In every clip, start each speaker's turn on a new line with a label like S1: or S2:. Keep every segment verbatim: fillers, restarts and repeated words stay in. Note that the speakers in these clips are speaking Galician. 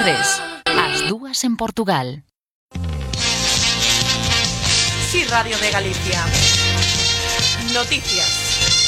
S1: tres, as dúas en Portugal.
S2: Sí, Radio de Galicia. Noticias.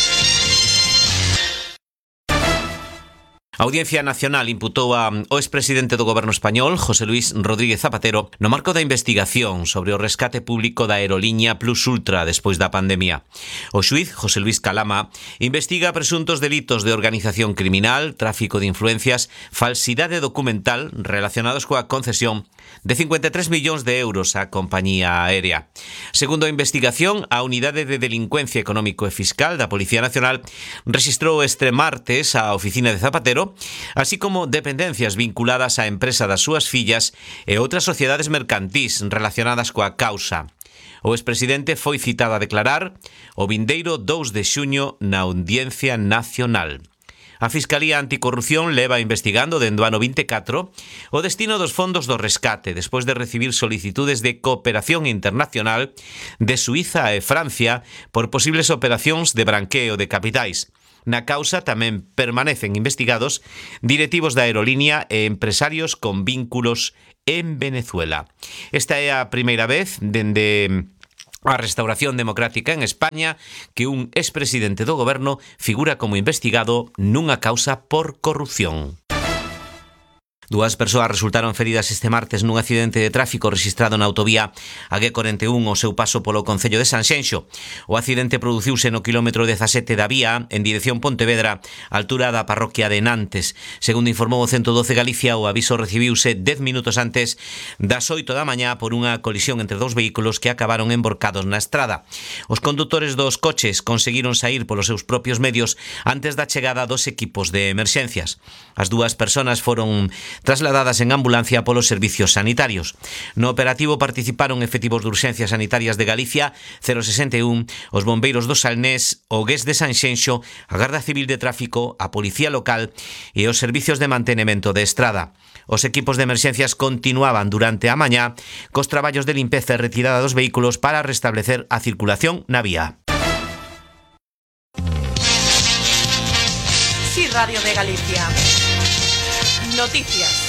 S3: A Audiencia Nacional imputou ao expresidente do Goberno español, José Luis Rodríguez Zapatero, no marco da investigación sobre o rescate público da aerolínea Plus Ultra despois da pandemia. O xuíz, José Luis Calama, investiga presuntos delitos de organización criminal, tráfico de influencias, falsidade documental relacionados coa concesión de cincuenta e tres millóns de euros á compañía aérea. Segundo a investigación, a Unidade de Delincuencia Económico e Fiscal da Policía Nacional rexistrou este martes a oficina de Zapatero, así como dependencias vinculadas á empresa das súas fillas e outras sociedades mercantís relacionadas coa causa. O expresidente foi citado a declarar o vindeiro dous de xuño na Audiencia Nacional. A Fiscalía Anticorrupción leva investigando dende o ano vinte e catro o destino dos fondos do rescate despois de recibir solicitudes de cooperación internacional de Suíza e Francia por posibles operacións de branqueo de capitais. Na causa tamén permanecen investigados directivos da aerolínea e empresarios con vínculos en Venezuela. Esta é a primeira vez dende a Restauración Democrática en España que un expresidente do goberno figura como investigado nunha causa por corrupción. Dúas persoas resultaron feridas este martes nun accidente de tráfico rexistrado na autovía A G cuarenta e un ao seu paso polo concello de Sanxenxo. O accidente produciuse no quilómetro dezasete da vía en dirección Pontevedra, altura da parroquia de Nantes. Segundo informou o ciento doce Galicia, o aviso recibiuse dez minutos antes das oito da mañá por unha colisión entre dous vehículos que acabaron emborcados na estrada. Os condutores dos coches conseguiron saír polos seus propios medios antes da chegada dos equipos de emerxencias. As dúas persoas foron trasladadas en ambulancia polos servicios sanitarios. No operativo participaron efectivos de urxencias sanitarias de Galicia, cero sesenta e un, os bombeiros do Salnés, o Gués de Sanxenxo, a Garda Civil de Tráfico, a Policía Local e os servicios de mantenimento de estrada. Os equipos de emerxencias continuaban durante a mañá cos traballos de limpeza e retirada dos vehículos para restablecer a circulación na vía.
S2: Sí, Radio de Galicia. Noticias.